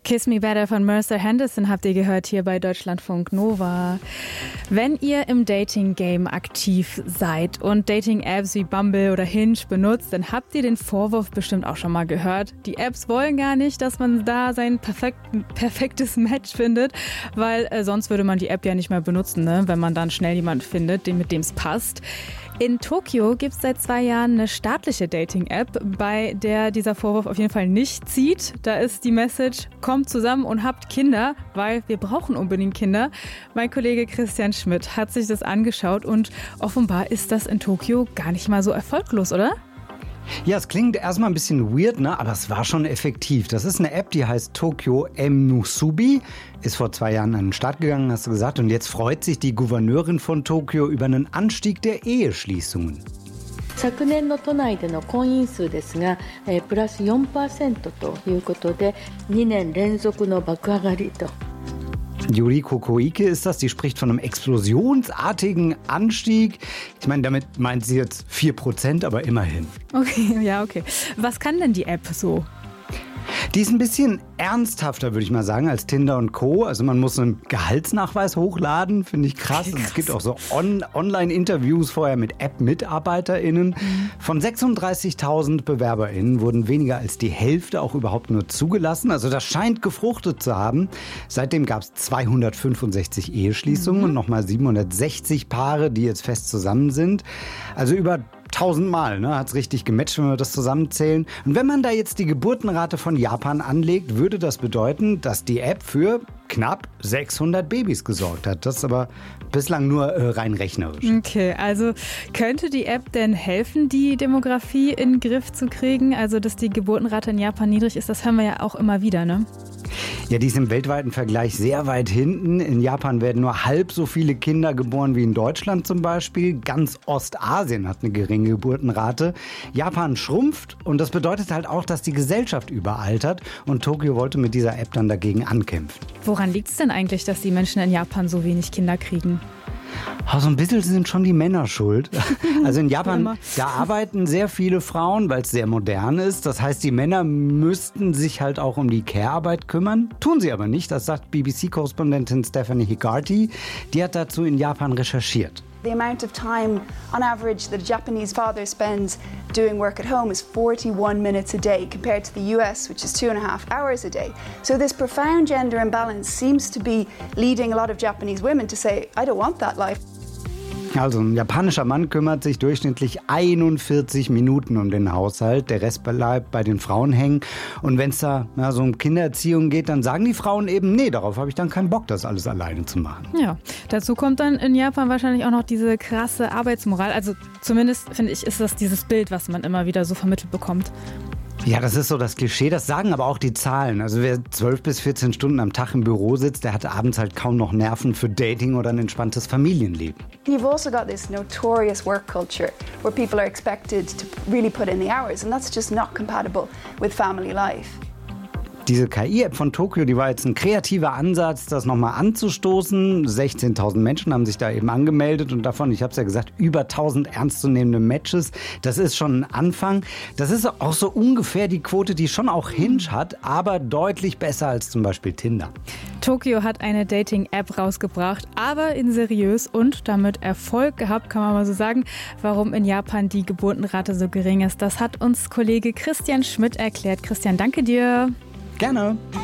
Kiss Me Better von Mercer Henderson habt ihr gehört hier bei Deutschlandfunk Nova. Wenn ihr im Dating-Game aktiv seid und Dating-Apps wie Bumble oder Hinge benutzt, dann habt ihr den Vorwurf bestimmt auch schon mal gehört. Die Apps wollen gar nicht, dass man da sein perfektes Match findet, weil sonst würde man die App ja nicht mehr benutzen, ne? Wenn man dann schnell jemanden findet, mit dem es passt. In Tokio gibt es seit 2 Jahren eine staatliche Dating-App, bei der dieser Vorwurf auf jeden Fall nicht zieht. Da ist die Message, kommt zusammen und habt Kinder, weil wir brauchen unbedingt Kinder. Mein Kollege Christian Schmidt hat sich das angeschaut und offenbar ist das in Tokio gar nicht mal so erfolglos, oder? Ja, es klingt erstmal ein bisschen weird, ne? Aber es war schon effektiv. Das ist eine App, die heißt Tokyo M-Musubi. Ist vor 2 Jahren an den Start gegangen, hast du gesagt. Und jetzt freut sich die Gouverneurin von Tokio über einen Anstieg der Eheschließungen. 昨年の都内での婚姻数ですが、プラス 4% ということで、2年連続の爆上がりと。 Yuriko Koike ist das, die spricht von einem explosionsartigen Anstieg. Ich meine, damit meint sie jetzt 4%, aber immerhin. Okay. Was kann denn die App so? Die ist ein bisschen ernsthafter, würde ich mal sagen, als Tinder und Co. Also man muss einen Gehaltsnachweis hochladen, finde ich krass. Und es gibt auch so Online-Interviews vorher mit App-MitarbeiterInnen. Von 36.000 BewerberInnen wurden weniger als die Hälfte auch überhaupt nur zugelassen. Also das scheint gefruchtet zu haben. Seitdem gab es 265 Eheschließungen und nochmal 760 Paare, die jetzt fest zusammen sind. Also über 1000 Mal, hat es richtig gematcht, wenn wir das zusammenzählen. Und wenn man da jetzt die Geburtenrate von Japan anlegt, würde das bedeuten, dass die App für knapp 600 Babys gesorgt hat. Das ist aber bislang nur rein rechnerisch. Okay, also könnte die App denn helfen, die Demografie in den Griff zu kriegen? Also, dass die Geburtenrate in Japan niedrig ist, das hören wir ja auch immer wieder, ne? Ja, die ist im weltweiten Vergleich sehr weit hinten. In Japan werden nur halb so viele Kinder geboren wie in Deutschland zum Beispiel. Ganz Ostasien hat eine geringe Geburtenrate. Japan schrumpft und das bedeutet halt auch, dass die Gesellschaft überaltert. Und Tokio wollte mit dieser App dann dagegen ankämpfen. Woran liegt es denn eigentlich, dass die Menschen in Japan so wenig Kinder kriegen? So ein bisschen sind schon die Männer schuld. Also in Japan, da arbeiten sehr viele Frauen, weil es sehr modern ist. Das heißt, die Männer müssten sich halt auch um die Care-Arbeit kümmern. Tun sie aber nicht, das sagt BBC-Korrespondentin Stephanie Higarty. Die hat dazu in Japan recherchiert. The amount of time, on average, that a Japanese father spends doing work at home is 41 minutes a day compared to the US, which is 2.5 hours a day. So this profound gender imbalance seems to be leading a lot of Japanese women to say, I don't want that life. Also ein japanischer Mann kümmert sich durchschnittlich 41 Minuten um den Haushalt. Der Rest bleibt bei den Frauen hängen. Und wenn es da so um Kindererziehung geht, dann sagen die Frauen eben, nee, darauf habe ich dann keinen Bock, das alles alleine zu machen. Ja, dazu kommt dann in Japan wahrscheinlich auch noch diese krasse Arbeitsmoral. Also zumindest, finde ich, ist das dieses Bild, was man immer wieder so vermittelt bekommt. Ja, das ist so das Klischee, das sagen aber auch die Zahlen. Also wer 12 bis 14 Stunden am Tag im Büro sitzt, der hat abends halt kaum noch Nerven für Dating oder ein entspanntes Familienleben. You've also got this notorious work culture where people are expected to really put in the hours and that's just not compatible with family life. Diese KI-App von Tokio, die war jetzt ein kreativer Ansatz, das nochmal anzustoßen. 16.000 Menschen haben sich da eben angemeldet und davon, ich habe es ja gesagt, über 1.000 ernstzunehmende Matches. Das ist schon ein Anfang. Das ist auch so ungefähr die Quote, die schon auch Hinge hat, aber deutlich besser als zum Beispiel Tinder. Tokio hat eine Dating-App rausgebracht, aber in seriös und damit Erfolg gehabt, kann man mal so sagen. Warum in Japan die Geburtenrate so gering ist, das hat uns Kollege Christian Schmidt erklärt. Christian, danke dir. Gerne.